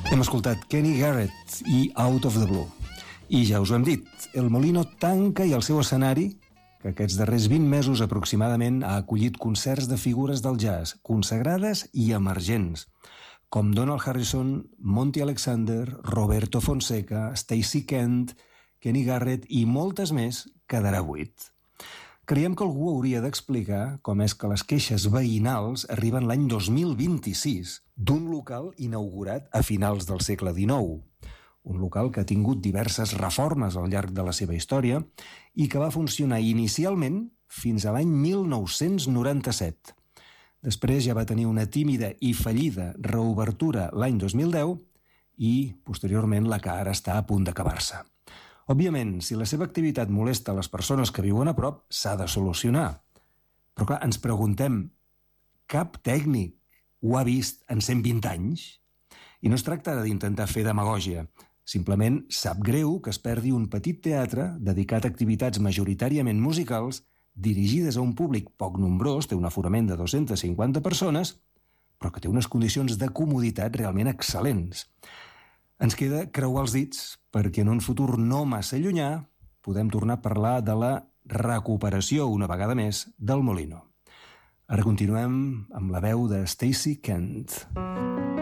Hem escoltat Kenny Garrett i Out of the Blue. I ja us ho hem dit, el Molino tanca i el seu escenari, que aquests darrers 20 mesos aproximadament ha acollit concerts de figures del jazz, consagrades i emergents, com Donald Harrison, Monty Alexander, Roberto Fonseca, Stacey Kent, Kenny Garrett i moltes més, quedarà buit. Creiem que algú hauria d'explicar com és que les queixes veïnals arriben l'any 2026 d'un local inaugurat a finals del segle XIX. Un local que ha tingut diverses reformes al llarg de la seva història i que va funcionar inicialment fins a l'any 1997. Després ja va tenir una tímida i fallida reobertura l'any 2010 i, posteriorment, la que ara està a punt d'acabar-se. Òbviament, si la seva activitat molesta a les persones que viuen a prop, s'ha de solucionar. Però clar, ens preguntem, cap tècnic ho ha vist en 120 anys? I no es tracta d'intentar fer demagògia. Simplement sap greu que es perdi un petit teatre dedicat a activitats majoritàriament musicals, dirigides a un públic poc nombrós, té un aforament de 250 persones, però que té unes condicions de comoditat realment excel·lents. Ens queda creuar els dits perquè en un futur no massa llunyà podem tornar a parlar de la recuperació, una vegada més, del Molino. Ara continuem amb la veu de Stacey Kent.